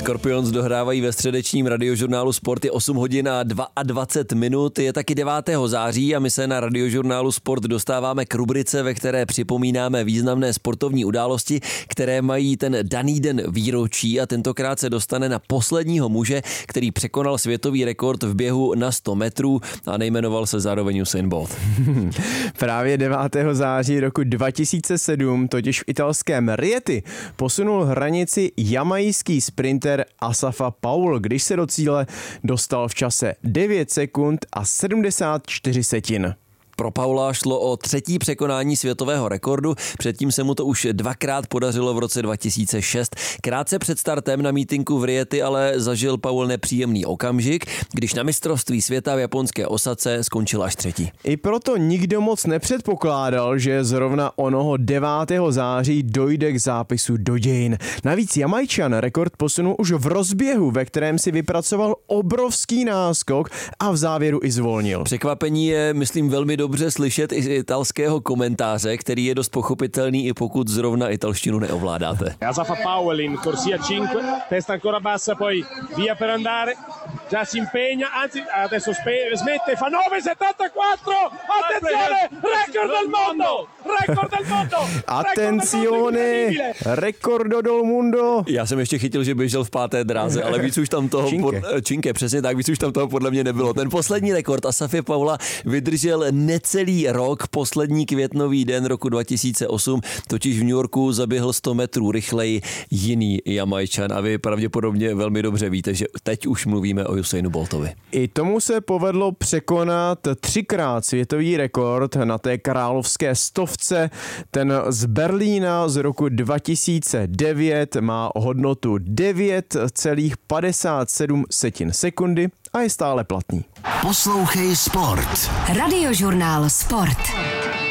Scorpions dohrávají ve středečním radiožurnálu Sport, je 8 hodin a 22 minut, je taky 9. září a my se na radiožurnálu Sport dostáváme k rubrice, ve které připomínáme významné sportovní události, které mají ten daný den výročí a tentokrát se dostane na posledního muže, který překonal světový rekord v běhu na 100 metrů a nejmenoval se zároveň Usain Bolt. Právě 9. září roku 2007 totiž v italském Rieti posunul hranici jamajský sprinter Asafa Powell, když se do cíle dostal v čase 9 sekund a 74 setin. Pro Paula šlo o 3. překonání světového rekordu, předtím se mu to už 2krát podařilo v roce 2006. Krátce před startem na mítinku v Rieti ale zažil Paul nepříjemný okamžik, když na mistrovství světa v japonské Osace skončil až 3. I proto nikdo moc nepředpokládal, že zrovna onoho 9. září dojde k zápisu do dějin. Navíc Jamajčan rekord posunul už v rozběhu, ve kterém si vypracoval obrovský náskok a v závěru i zvolnil. Překvapení je, myslím, velmi dobře slyšet i z italského komentáře, který je dost pochopitelný, i pokud zrovna italštinu neovládáte. Asafa Powell in corsia 5, testa ancora bassa, poi via per andare, già si impegna, anzi adesso smette, fa 9,74, attenzione, record del mondo! Attenzione, recordo del mondo! Já jsem ještě chytil, že běžel v 5. dráze, ale víc už tam toho... Činke, přesně tak, víc už tam toho podle mě nebylo. Ten poslední rekord Asafy Paula vydržel necelý rok, poslední květnový den roku 2008, totiž v New Yorku zaběhl 100 metrů rychleji jiný Jamajčan a vy pravděpodobně velmi dobře víte, že teď už mluvíme o Usainu Boltovi. I tomu se povedlo překonat 3krát světový rekord na té královské stovce. Ten z Berlína z roku 2009 má hodnotu 9,57 sekundy a je stále platný. Poslouchej Sport. Radiožurnál Sport.